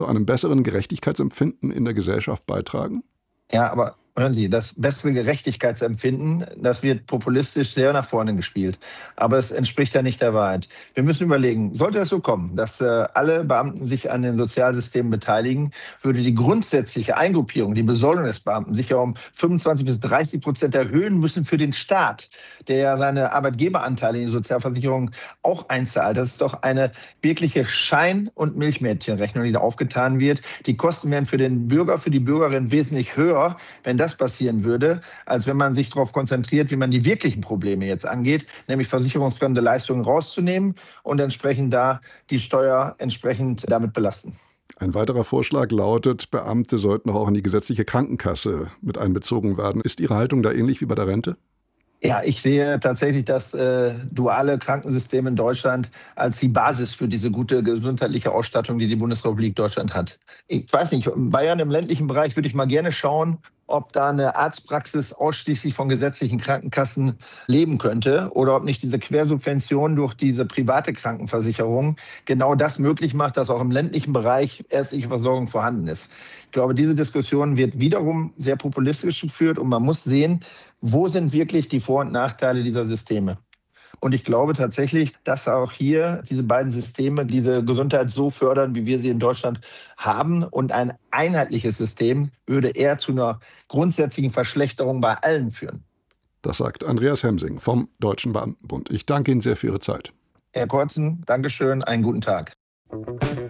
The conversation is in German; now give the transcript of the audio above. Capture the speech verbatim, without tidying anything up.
zu einem besseren Gerechtigkeitsempfinden in der Gesellschaft beitragen? Ja, aber hören Sie, das bessere Gerechtigkeitsempfinden, das wird populistisch sehr nach vorne gespielt. Aber es entspricht ja nicht der Wahrheit. Wir müssen überlegen, sollte es so kommen, dass äh, alle Beamten sich an den Sozialsystemen beteiligen, würde die grundsätzliche Eingruppierung, die Besoldung des Beamten sich ja um fünfundzwanzig bis dreißig Prozent erhöhen müssen für den Staat, der ja seine Arbeitgeberanteile in die Sozialversicherung auch einzahlt. Das ist doch eine wirkliche Schein- und Milchmädchenrechnung, die da aufgetan wird. Die Kosten wären für den Bürger, für die Bürgerin wesentlich höher, wenn das passieren würde, als wenn man sich darauf konzentriert, wie man die wirklichen Probleme jetzt angeht, nämlich versicherungsfremde Leistungen rauszunehmen und entsprechend da die Steuer entsprechend damit belasten. Ein weiterer Vorschlag lautet, Beamte sollten auch in die gesetzliche Krankenkasse mit einbezogen werden. Ist Ihre Haltung da ähnlich wie bei der Rente? Ja, ich sehe tatsächlich das äh, duale Krankensystem in Deutschland als die Basis für diese gute gesundheitliche Ausstattung, die die Bundesrepublik Deutschland hat. Ich weiß nicht, in Bayern im ländlichen Bereich würde ich mal gerne schauen, ob da eine Arztpraxis ausschließlich von gesetzlichen Krankenkassen leben könnte oder ob nicht diese Quersubvention durch diese private Krankenversicherung genau das möglich macht, dass auch im ländlichen Bereich ärztliche Versorgung vorhanden ist. Ich glaube, diese Diskussion wird wiederum sehr populistisch geführt und man muss sehen, wo sind wirklich die Vor- und Nachteile dieser Systeme. Und ich glaube tatsächlich, dass auch hier diese beiden Systeme diese Gesundheit so fördern, wie wir sie in Deutschland haben. Und ein einheitliches System würde eher zu einer grundsätzlichen Verschlechterung bei allen führen. Das sagt Andreas Hemsing vom Deutschen Beamtenbund. Ich danke Ihnen sehr für Ihre Zeit. Herr Kortzen, Dankeschön, einen guten Tag.